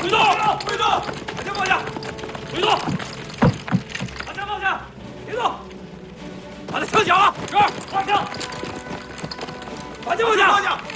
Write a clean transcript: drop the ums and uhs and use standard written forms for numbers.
回动！回动！把枪放下！回动！把枪放下！别动！把他枪缴了！是，放枪！把枪放下！